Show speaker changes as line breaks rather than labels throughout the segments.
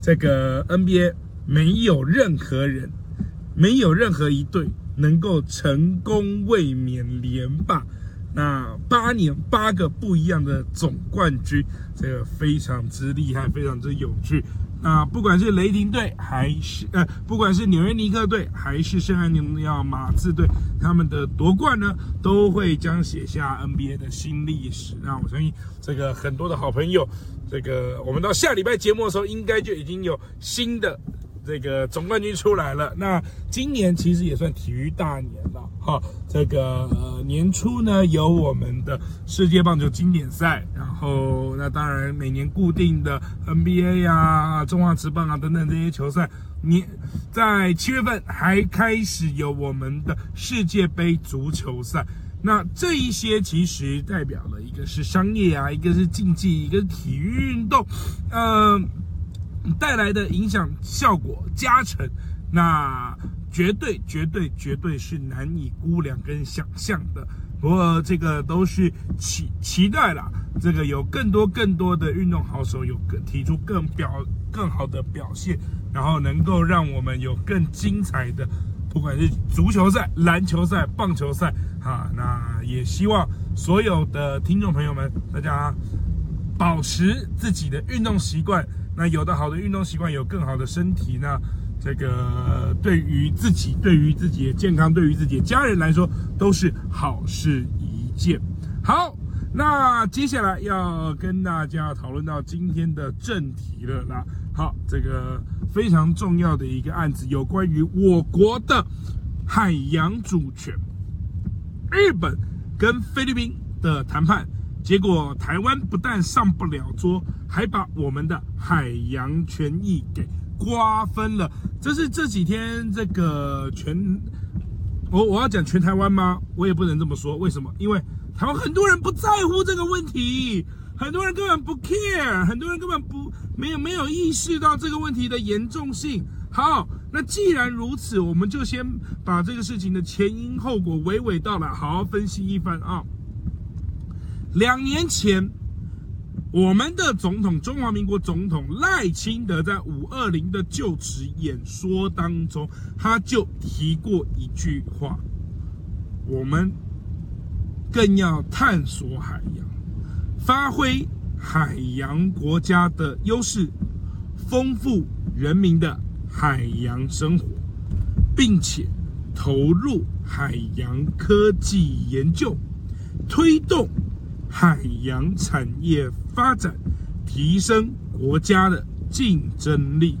这个 NBA 没有任何人，没有任何一队能够成功卫冕连霸。那8年8个不一样的总冠军，这个非常之厉害，非常之有趣。那不管是雷霆队，还是不管是纽约尼克队，还是圣安东尼奥马刺队，他们的夺冠呢，都会将写下 NBA 的新历史。那我相信这个很多的好朋友，这个我们到下礼拜节目的时候，应该就已经有新的这个总冠军出来了。那今年其实也算体育大年了哈。这个年初呢，有我们的世界棒球经典赛，然后那当然每年固定的 NBA 啊、中华职棒啊等等这些球赛，在7月份还开始有我们的世界杯足球赛。那这一些其实代表了一个是商业啊，一个是竞技，一个是体育运动，带来的影响效果加成，那绝对是难以估量跟想象的。不过这个都是期待啦，这个有更多的运动好手有提出更好的表现，然后能够让我们有更精彩的，不管是足球赛、篮球赛、棒球赛啊。那也希望所有的听众朋友们，大家保持自己的运动习惯。那有的好的运动习惯，有更好的身体，那这个对于自己的健康，对于自己的家人来说，都是好事一件。好，那接下来要跟大家讨论到今天的正题了啦。好，这个非常重要的一个案子，有关于我国的海洋主权，日本跟菲律宾的谈判。结果台湾不但上不了桌，还把我们的海洋权益给瓜分了。这是这几天这个我要讲全台湾吗？我也不能这么说。为什么？因为台湾很多人不在乎这个问题，很多人根本不 care， 很多人根本没有意识到这个问题的严重性。好，那既然如此，我们就先把这个事情的前因后果娓娓道来，好好分析一番啊。2年前，我们的总统，中华民国总统赖清德在520的就职演说当中，他就提过一句话：我们更要探索海洋，发挥海洋国家的优势，丰富人民的海洋生活，并且投入海洋科技研究，推动海洋产业发展，提升国家的竞争力。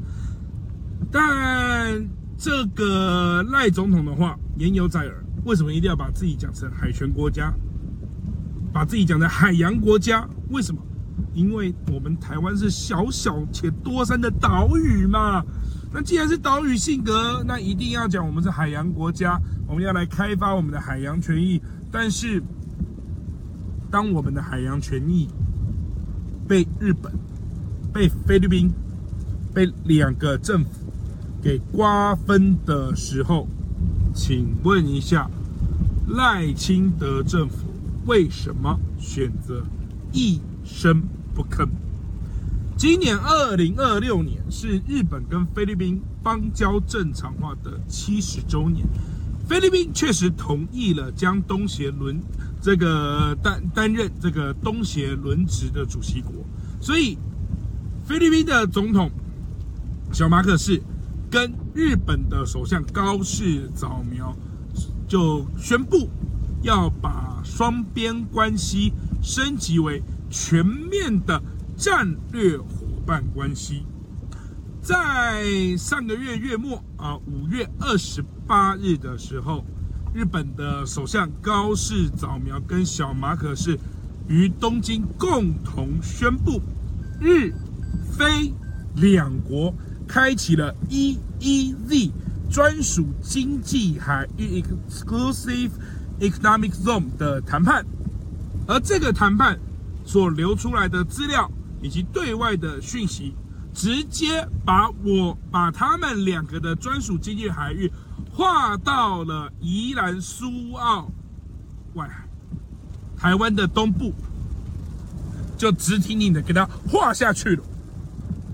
但这个赖总统的话言犹在耳，为什么一定要把自己讲成海权国家，把自己讲成海洋国家？为什么？因为我们台湾是小小且多山的岛屿嘛。那既然是岛屿性格，那一定要讲我们是海洋国家，我们要来开发我们的海洋权益。但是当我们的海洋权益被日本、被菲律宾、被2个政府给瓜分的时候，请问一下，赖清德政府为什么选择一声不吭？今年2026年是日本跟菲律宾邦交正常化的70周年。菲律宾确实同意了将东协这个担任这个东协轮值的主席国，所以菲律宾的总统小马可仕跟日本的首相高市早苗就宣布要把双边关系升级为全面的战略伙伴关系。在上个月月末5月28日的时候，日本的首相高市早苗跟小马可仕于东京共同宣布，日菲2国开启了 EEZ 专属经济海域 Exclusive Economic Zone 的谈判。而这个谈判所流出来的资料以及对外的讯息，直接把他们2个的专属经济海域划到了宜兰苏澳外海，台湾的东部，就直挺挺的给它划下去了。